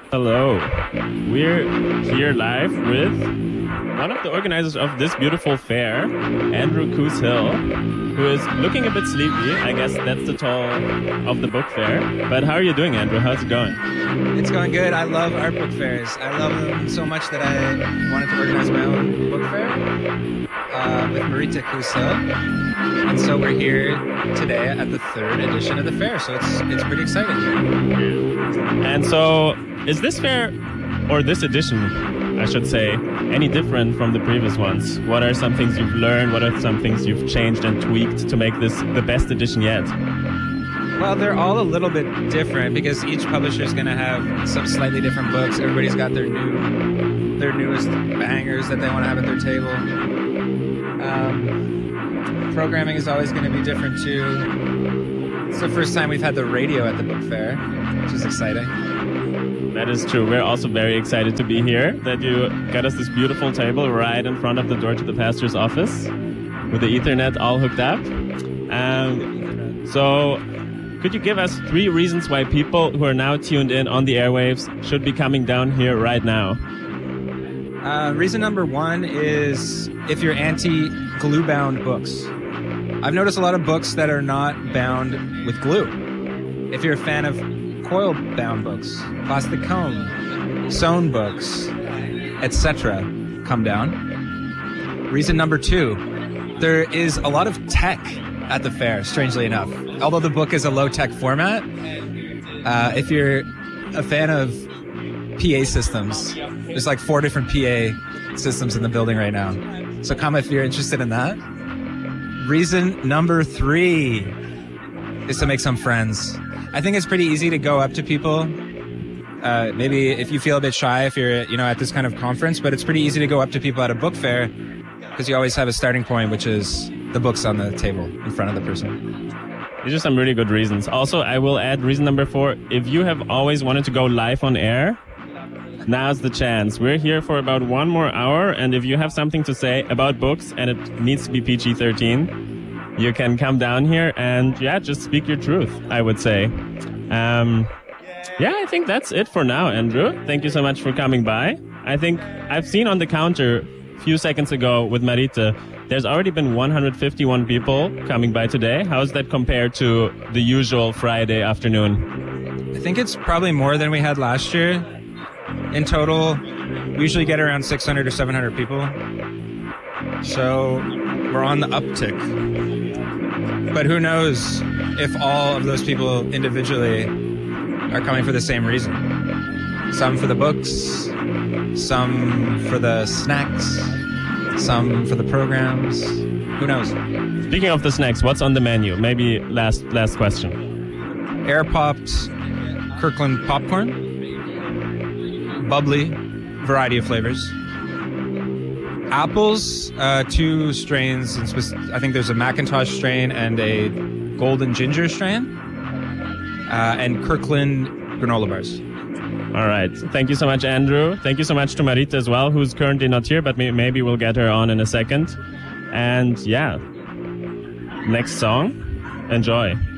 Hello. We're here live with one of the organizers of this beautiful fair, Andrew Coos-Hill, who is looking a bit sleepy. I guess that's the toll of the book fair. But how are you doing, Andrew? How's it going? It's going good. I love art book fairs. I love them so much that I wanted to organize my own book fair with Marita Coos-Hill. And so we're here today at the third edition of the fair. So it's pretty exciting. And so is this fair, or this edition, I should say, any different from the previous ones? What are some things you've learned? What are some things you've changed and tweaked to make this the best edition yet? Well, they're all a little bit different because each publisher is going to have some slightly different books. Everybody's got their newest bangers that they want to have at their table. Programming is always going to be different too. It's the first time we've had the radio at the book fair, which is exciting. That is true. We're also very excited to be here, that you got us this beautiful table right in front of the door to the pastor's office with the Ethernet all hooked up. So could you give us 3 reasons why people who are now tuned in on the airwaves should be coming down here right now? Reason number 1 is if you're anti-glue-bound books. I've noticed a lot of books that are not bound with glue. If you're a fan of coil-bound books, plastic comb, sewn books, etc., come down. Reason number 2, there is a lot of tech at the fair, strangely enough. Although the book is a low-tech format, if you're a fan of PA systems, there's like 4 different PA systems in the building right now. So come if you're interested in that. Reason number 3 is to make some friends. I think it's pretty easy to go up to people. Maybe if you feel a bit shy if you're, at this kind of conference, but it's pretty easy to go up to people at a book fair because you always have a starting point, which is the books on the table in front of the person. These are some really good reasons. Also, I will add reason number 4. If you have always wanted to go live on air, now's the chance. We're here for about 1 more hour, and if you have something to say about books, and it needs to be PG-13, you can come down here and, just speak your truth, I would say. I think that's it for now, Andrew. Thank you so much for coming by. I think I've seen on the counter a few seconds ago with Marita, there's already been 151 people coming by today. How does that compare to the usual Friday afternoon? I think it's probably more than we had last year. In total, we usually get around 600 or 700 people. So we're on the uptick. But who knows if all of those people individually are coming for the same reason. Some for the books, some for the snacks, some for the programs. Who knows? Speaking of the snacks, what's on the menu? Maybe last question. Air-popped Kirkland popcorn. Bubbly, variety of flavors. Apples, 2 strains. I think there's a Macintosh strain and a golden ginger strain. And Kirkland granola bars. All right. Thank you so much, Andrew. Thank you so much to Marita as well, who's currently not here, but maybe we'll get her on in a second. And next song. Enjoy.